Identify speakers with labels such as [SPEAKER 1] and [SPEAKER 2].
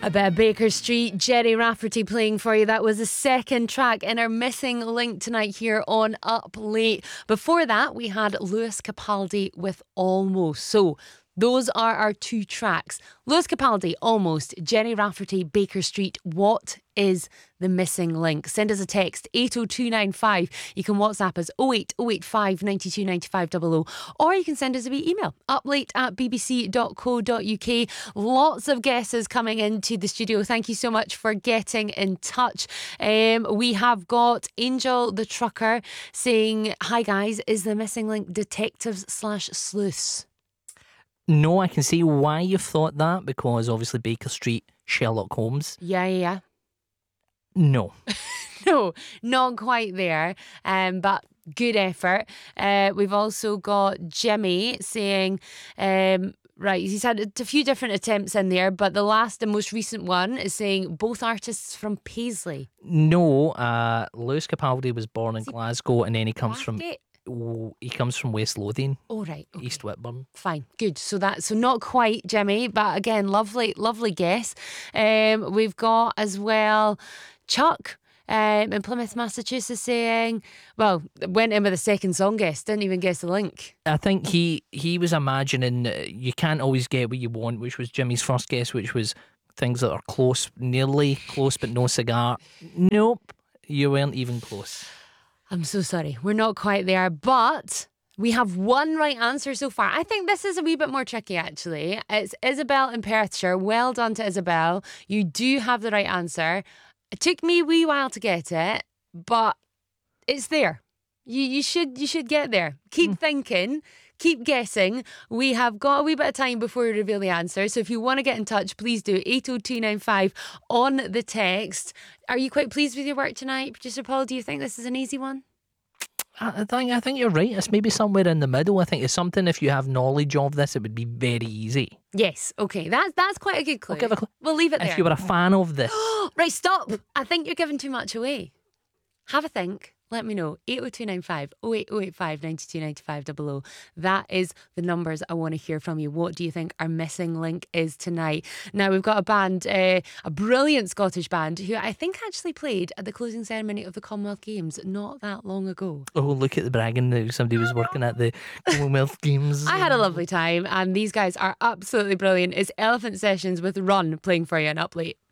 [SPEAKER 1] A bit of Baker Street, Jerry Rafferty playing for you. That was the second track in our missing link tonight here on Up Late. Before that, we had Lewis Capaldi with Almost. So those are our two tracks. Lewis Capaldi, Almost. Jerry Rafferty, Baker Street. What is the missing link? Send us a text, 80295. You can WhatsApp us 08085 92 95 00, or you can send us a wee email, uplate@bbc.co.uk. Lots of guesses coming into the studio. Thank you so much for getting in touch. We have got Angel the Trucker saying, hi guys, is the missing link detectives/sleuths?
[SPEAKER 2] No, I can see why you've thought that, because obviously Baker Street, Sherlock Holmes.
[SPEAKER 1] Yeah.
[SPEAKER 2] No.
[SPEAKER 1] No, not quite there, but good effort. We've also got Jimmy saying, right, he's had a few different attempts in there, but the last and most recent one is saying both artists from Paisley.
[SPEAKER 2] No, Lewis Capaldi was born in Glasgow, and then he comes from West Lothian.
[SPEAKER 1] Oh, right. Okay.
[SPEAKER 2] East Whitburn.
[SPEAKER 1] Fine, good. So not quite Jimmy, but again, lovely guess. We've got as well Chuck in Plymouth, Massachusetts saying, well, went in with a second song guess, didn't even guess the link.
[SPEAKER 2] I think he was imagining you can't always get what you want, which was Jimmy's first guess, which was things that are close, nearly close, but no cigar. Nope, you weren't even close.
[SPEAKER 1] I'm so sorry, we're not quite there, but we have one right answer so far. I think this is a wee bit more tricky, actually. It's Isabel in Perthshire. Well done to Isabel. You do have the right answer. It took me a wee while to get it, but it's there. You should get there. Keep thinking, keep guessing. We have got a wee bit of time before we reveal the answer. So if you want to get in touch, please do 80295 on the text. Are you quite pleased with your work tonight, Producer Paul? Do you think this is an easy one?
[SPEAKER 2] I think you're right. It's maybe somewhere in the middle. I think it's something, if you have knowledge of this, it would be very easy.
[SPEAKER 1] Yes, okay. That's quite a good clue. We'll leave it there.
[SPEAKER 2] If you were a fan of this.
[SPEAKER 1] Right, stop. I think you're giving too much away. Have a think. Let me know. 80295 08085 92 95 00. That is the numbers I want to hear from you. What do you think our missing link is tonight? Now, we've got a band, a brilliant Scottish band, who I think actually played at the closing ceremony of the Commonwealth Games not that long ago.
[SPEAKER 2] Oh, look at the bragging now. Somebody was working at the Commonwealth Games.
[SPEAKER 1] I had a lovely time, and these guys are absolutely brilliant. It's Elephant Sessions with Run playing for you on Up Late.